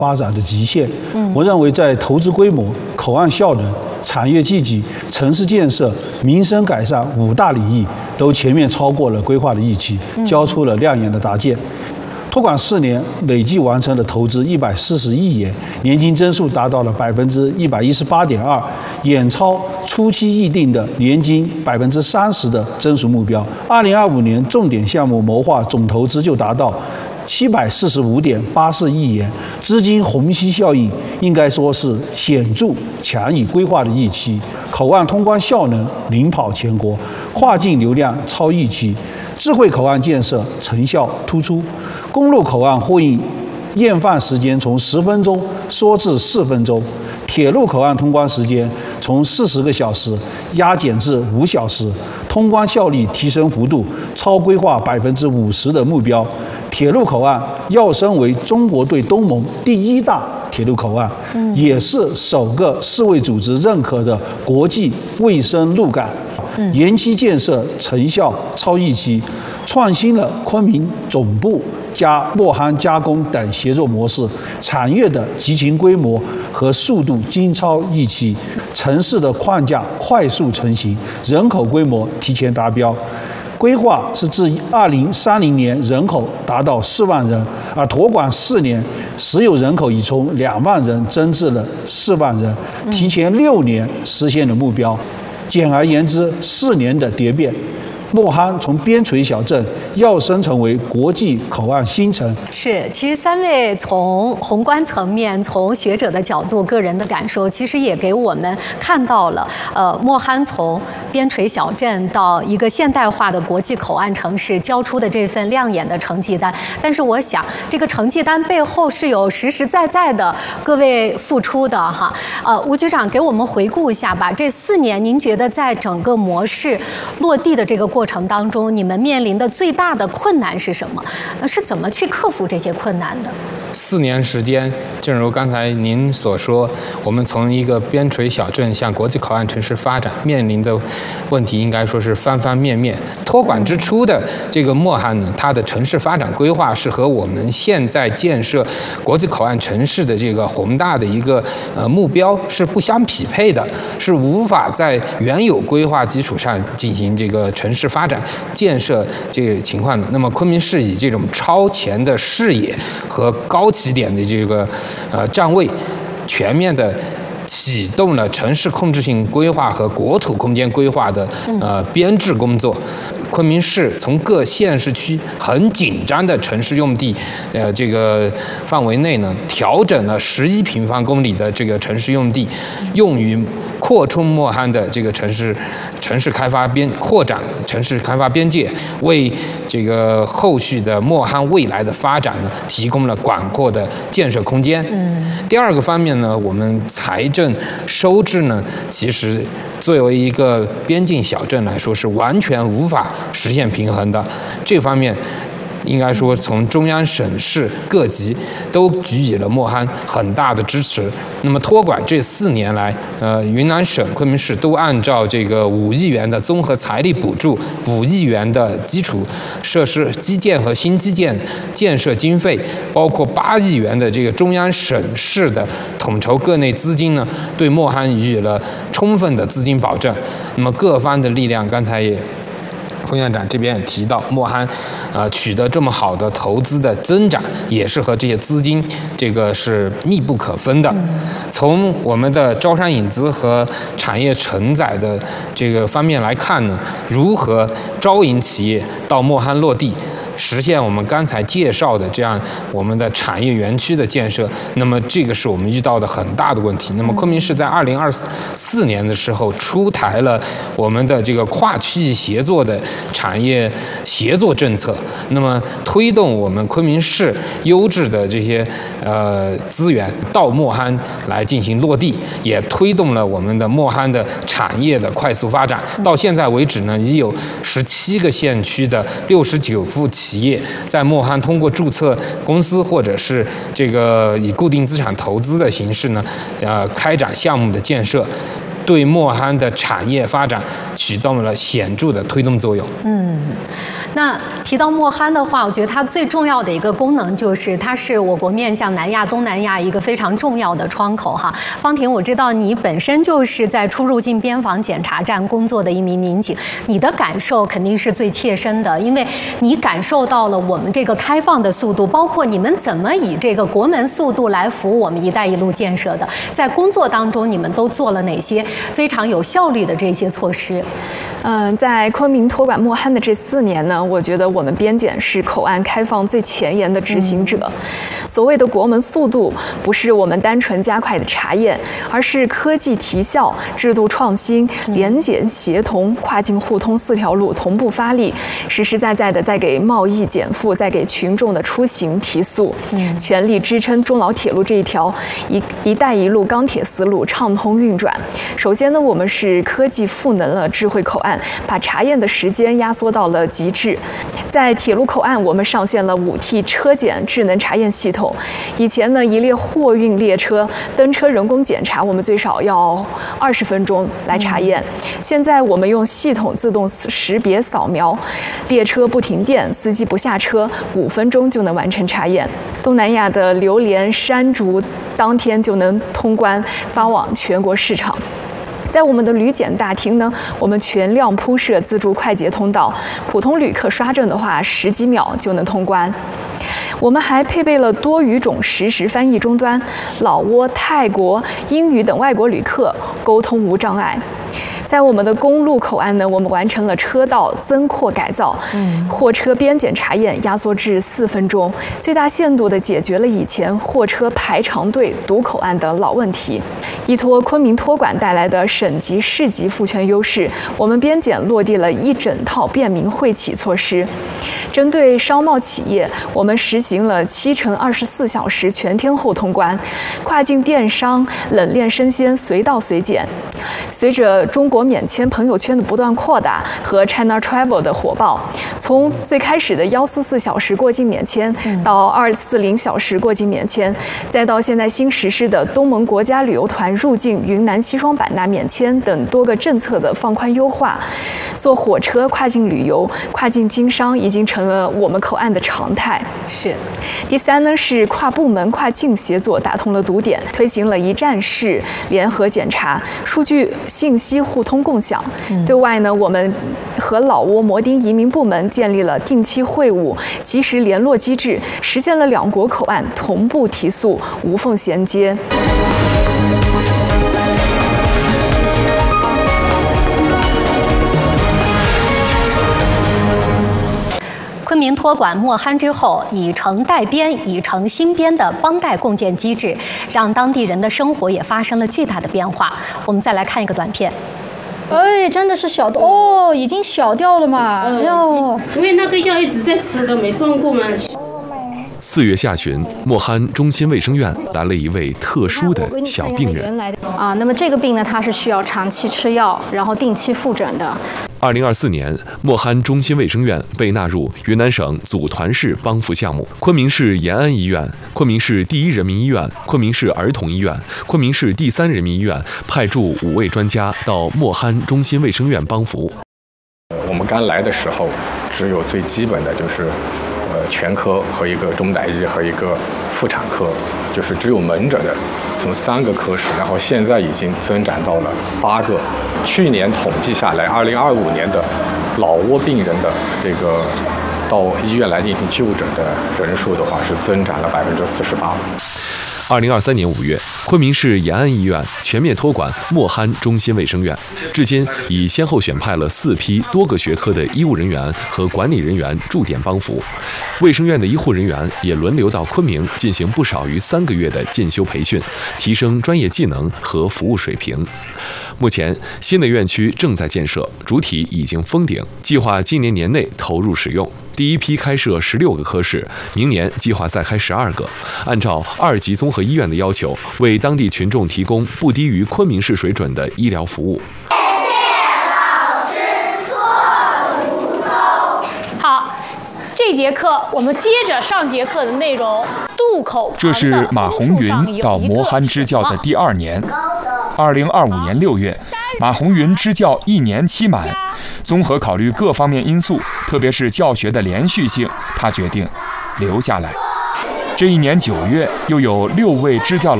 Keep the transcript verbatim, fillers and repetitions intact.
发展的极限。嗯，我认为在投资规模、口岸效能、产业聚集、城市建设、民生改善五大领域都全面超过了规划的预期，交出了亮眼的答卷。托管四年累计完成的投资一百四十亿元，年均增速达到了百分之一百一十八点二，远超初期预定的年均百分之三十的增速目标。二零二五年重点项目谋划总投资就达到七百四十五点八四亿元，资金虹吸效应应该说是显著强于规划的预期。口岸通关效能领跑全国，跨境流量超预期，智慧口岸建设成效突出。公路口岸货运验放时间从十分钟缩至四分钟，铁路口岸通关时间从四十个小时压减至五小时，通关效率提升幅度超规划百分之五十的目标。铁路口岸跃升为中国对东盟第一大铁路口岸，嗯、也是首个世卫组织认可的国际卫生路港。嗯、延期建设成效超预期，创新了昆明总部加墨夯加工等协作模式，产业的集群规模和速度均超预期，城市的框架快速成型，人口规模提前达标。规划是至二零三零年人口达到四万人，而托管四年实有人口已从两万人增至了四万人，提前六年实现了目标。简而言之，四年的蝶变，墨夯从边陲小镇跃升成为国际口岸新城。 是，其实三位从宏观层面，从学者的角度，个人的感受，其实也给我们看到了，呃，墨夯从边陲小镇到一个现代化的国际口岸城市交出的这份亮眼的成绩单。但是我想，这个成绩单背后是有实实在在的各位付出的哈。呃，吴局长给我们回顾一下吧，这四年您觉得在整个模式落地的这个过程当中，你们面临的最大的困难是什么？呃，是怎么去克服这些困难的？ 四年时间，正如刚才您所说，我们从一个边陲小镇向国际口岸城市发展，面临的问题应该说是方方面面。托管之初的这个墨夯呢，它的城市发展规划是和我们现在建设国际口岸城市的这个宏大的一个呃目标是不相匹配的，是无法在原有规划基础上进行这个城市发展建设这个情况的。那么昆明市以这种超前的视野和高起点的这个呃站位，全面的启动了城市控制性规划和国土空间规划的呃编制工作。昆明市从各县市区很紧张的城市用地，呃，这个范围内呢，调整了十一平方公里的这个城市用地，用于扩充墨夯的这个城市城市开发边扩展城市开发边界，为这个后续的墨夯未来的发展呢，提供了广阔的建设空间。嗯，第二个方面呢，我们财政收支呢，其实作为一个边境小镇来说，是完全无法实现平衡的。这方面应该说从中央省市各级都给予了墨夯很大的支持。那么托管这四年来，呃，云南省昆明市都按照这个五亿元的综合财力补助、五亿元的基础设施基建和新基建建设经费，包括八亿元的这个中央省市的统筹各类资金呢，对墨夯予以了充分的资金保证。那么各方的力量，刚才也副院长这边也提到，墨夯呃取得这么好的投资的增长，也是和这些资金这个是密不可分的。从我们的招商引资和产业承载的这个方面来看呢，如何招引企业到墨夯落地，实现我们刚才介绍的这样我们的产业园区的建设，那么这个是我们遇到的很大的问题。那么昆明市在二零二四年的时候出台了我们的这个跨区域协作的产业协作政策，那么推动我们昆明市优质的这些呃资源到墨夯来进行落地，也推动了我们的墨夯的产业的快速发展。到现在为止呢，已有十七个县区的六十九户企业在墨夯通过注册公司或者是这个以固定资产投资的形式呢，呃，开展项目的建设，对墨夯的产业发展起到了显著的推动作用。 嗯。 那提到莫憨的话，我觉得它最重要的一个功能就是它是我国面向南亚、东南亚一个非常重要的窗口哈。方婷，我知道你本身就是在出入境边防检查站工作的一名民警，你的感受肯定是最切身的，因为你感受到了我们这个开放的速度，包括你们怎么以这个国门速度来服务我们“一带一路”建设的。在工作当中，你们都做了哪些非常有效率的这些措施？ 嗯、呃，在昆明托管莫憨的这四年呢，我觉得我们边检是口岸开放最前沿的执行者。嗯、所谓的国门速度，不是我们单纯加快的查验，而是科技提效、制度创新、联检协同、跨境互通四条路同步发力，实实在在的在给贸易减负，在给群众的出行提速，嗯、全力支撑中老铁路这一条“一一带一路”钢铁丝路畅通运转。首先呢，我们是科技赋能了智慧口岸，把查验的时间压缩到了极致。在铁路口岸，我们上线了五 T 车检智能查验系统。以前呢，一列货运列车登车人工检查，我们最少要二十分钟来查验。现在我们用系统自动识别扫描，列车不停电，司机不下车，五分钟就能完成查验。东南亚的榴莲、山竹当天就能通关，发往全国市场。在我们的旅检大厅呢，我们全量铺设自助快捷通道，普通旅客刷证的话，十几秒就能通关。我们还配备了多语种实时翻译终端，老挝、泰国、英语等外国旅客沟通无障碍。在我们的公路口岸呢，我们完成了车道增扩改造，嗯，货车边检查验压缩至四分钟，最大限度地解决了以前货车排长队堵口岸的老问题。依托昆明托管带来的省级市级赋权优势，我们边检落地了一整套便民惠企措施。针对商贸企业，我们实行了七乘二十四小时全天候通关，跨境电商、冷链生鲜随到随检。随着中国免签朋友圈的不断扩大和 China Travel 的火爆，从最开始的一四四小时过境免签，到二四零小时过境免签，再到现在新实施的东盟国家旅游团入境云南西双版纳免签等多个政策的放宽优化，坐火车跨境旅游、跨境经商已经成了我们口岸的常态。 是。 第三呢，是跨部门跨境协作打通了堵点，推行了一站式联合检查，数据信息互通共享。嗯、对外呢，我们和老挝摩丁移民部门建立了定期会晤、及时联络机制，实现了两国口岸同步提速、无缝衔接。 昆明托管莫憨之后，以城带边、以城兴边的帮带共建机制，让当地人的生活也发生了巨大的变化。我们再来看一个短片。 哎，真的是小的哦，已经小掉了嘛。哎呦， 因为那个药一直在吃的，没断过嘛。 四月下旬，莫憨中心卫生院来了一位特殊的小病人。 啊，那么这个病呢，它是需要长期吃药，然后定期复诊的。 二零二四年，莫憨中心卫生院被纳入云南省组团式帮扶项目。昆明市延安医院、昆明市第一人民医院、昆明市儿童医院、昆明市第三人民医院派驻五位专家到莫憨中心卫生院帮扶。 我们刚来的时候，只有最基本的就是，呃，全科和一个中代医和一个妇产科，就是只有门诊的，从三个科室，然后现在已经增长到了八个。去年统计下来，二零二五年的老挝病人的这个到医院来进行就诊的人数的话，是增长了百分之四十八。 二零二三年五月，昆明市延安医院全面托管莫憨中心卫生院，至今已先后选派了四批多个学科的医务人员和管理人员驻点帮扶。卫生院的医护人员也轮流到昆明进行不少于三个月的进修培训，提升专业技能和服务水平。目前，新的院区正在建设，主体已经封顶，计划今年年内投入使用。第一批开设十六个科室，明年计划再开十二个，按照二级综合医院的要求，为当地群众提供不低于昆明市水准的医疗服务。 谢谢老师做主轴。好，这节课我们接着上节课的内容。渡口。 这是马红云到摩憨支教的第二年。二零二五年六月， 马红云支教一年期满，综合考虑各方面因素，特别是教学的连续性，他决定留下来。这一年九月，又有六位支教老